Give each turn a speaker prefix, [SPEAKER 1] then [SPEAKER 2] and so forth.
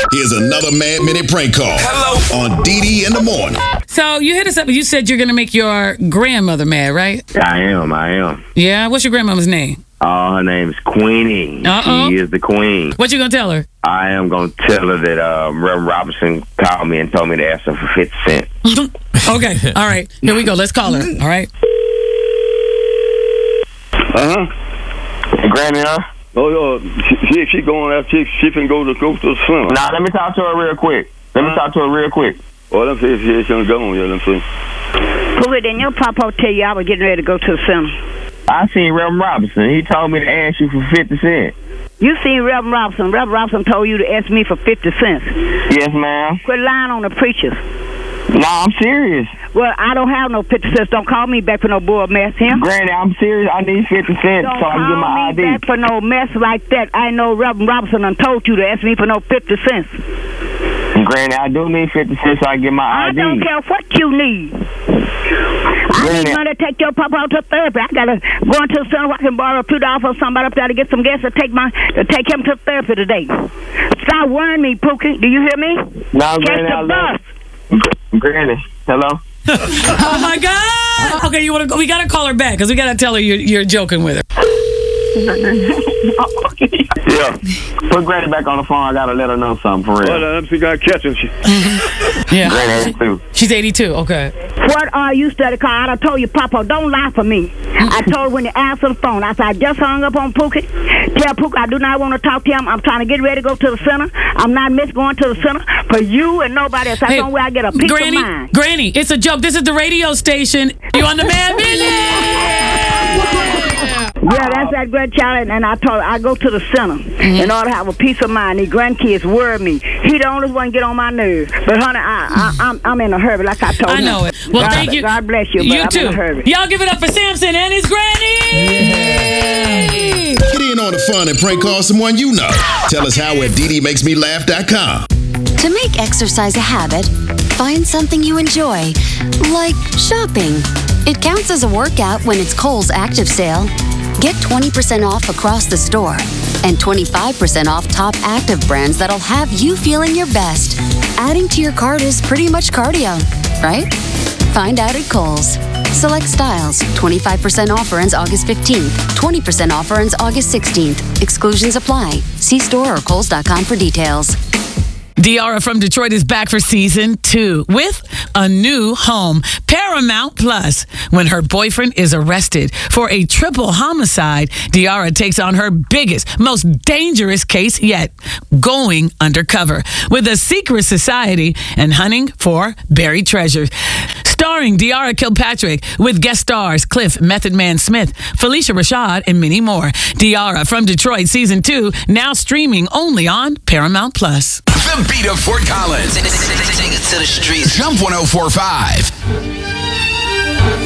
[SPEAKER 1] Here's another Mad Minute prank call. Hello. On DD in the morning.
[SPEAKER 2] So you hit us up and you said you're going to make your grandmother mad, right?
[SPEAKER 3] I am.
[SPEAKER 2] Yeah? What's your grandmama's name?
[SPEAKER 3] Her name's Queenie.
[SPEAKER 2] Uh-oh.
[SPEAKER 3] She is the queen.
[SPEAKER 2] What you going to tell her?
[SPEAKER 3] I am going to tell her that Reverend Robinson called me and told me to ask her for 50 cents.
[SPEAKER 2] Okay. All right. Here we go. Let's call her. All right.
[SPEAKER 3] Hey, Granny, huh?
[SPEAKER 4] Oh, she going out. She can go to the center.
[SPEAKER 3] Nah, let me talk to her real quick.
[SPEAKER 4] Oh, let me see if she's going to go. Yeah, let me see.
[SPEAKER 5] Pookie, didn't your papa tell you I was getting ready to go to the center?
[SPEAKER 3] I seen Reverend Robinson. He told me to ask you for 50 cents.
[SPEAKER 5] You seen Reverend Robinson. Reverend Robinson told you to ask me for 50 cents.
[SPEAKER 3] Yes, ma'am.
[SPEAKER 5] Quit lying on the preachers.
[SPEAKER 3] Nah, I'm serious.
[SPEAKER 5] Well, I don't have no 50 cents. Don't call me back for no bull mess, him.
[SPEAKER 3] Granny, I'm serious. I need 50 cents so I can get my ID.
[SPEAKER 5] Don't call me back for no mess like that. I know Reverend Robinson done told you to ask me for no 50 cents.
[SPEAKER 3] Granny, I do need 50 cents so I can get my ID.
[SPEAKER 5] I don't care what you need. I need money to take your papa out to therapy. I gotta go into the center. I can borrow $2 from somebody up there to get some gas to take him to therapy today. Stop worrying me, Pookie. Do you hear me?
[SPEAKER 3] No,
[SPEAKER 5] Catch
[SPEAKER 3] Granny,
[SPEAKER 5] the bus.
[SPEAKER 3] Granny, hello?
[SPEAKER 2] Oh, my God. Okay, you want to go? We got to call her back because we got to tell her you're joking with her.
[SPEAKER 3] Yeah. Put Granny back on the phone. I got to let her know something for real.
[SPEAKER 4] Well, let me see if I catch her.
[SPEAKER 2] Yeah.
[SPEAKER 3] Granny 82.
[SPEAKER 2] She's 82. Okay.
[SPEAKER 5] What are you studying? I done told you, Papa, don't lie for me. I told her when you answer the phone. I said, I just hung up on Pookie. Tell Pookie I do not want to talk to him. I'm trying to get ready to go to the center. I'm not miss going to the center for you and nobody else. That's the only way I get a peace of mind.
[SPEAKER 2] Granny, it's a joke. This is the radio station. You on the Mad Minute?
[SPEAKER 5] Yeah, that's that grandchild, and I told her I go to the center in order to have a peace of mind. These grandkids worry me. He the only one get on my nerves. But honey, I'm in a hurry, like I told him.
[SPEAKER 2] I know it. Well,
[SPEAKER 5] God,
[SPEAKER 2] thank you.
[SPEAKER 5] God bless you.
[SPEAKER 2] You
[SPEAKER 5] but
[SPEAKER 2] too.
[SPEAKER 5] I'm in a hurry.
[SPEAKER 2] Y'all give it up for Samson and his granny.
[SPEAKER 1] Get in on the fun and prank call someone you know. Tell us how at DDMakesMeLaugh.com.
[SPEAKER 6] To make exercise a habit, find something you enjoy, like shopping. It counts as a workout when it's Kohl's Active Sale. Get 20% off across the store and 25% off top active brands that'll have you feeling your best. Adding to your cart is pretty much cardio, right? Find out at Kohl's. Select styles. 25% offer ends August 15th. 20% offer ends August 16th. Exclusions apply. See store or Kohls.com for details.
[SPEAKER 2] Diarra from Detroit is back for season 2 with a new home, Paramount Plus. When her boyfriend is arrested for a triple homicide, Diarra takes on her biggest, most dangerous case yet, going undercover with a secret society and hunting for buried treasures. Starring Diarra Kilpatrick with guest stars Cliff Method Man Smith, Felicia Rashad, and many more. Diarra from Detroit season 2 now streaming only on Paramount Plus.
[SPEAKER 7] The beat of Fort Collins. Take it to the streets. Jump 104.5.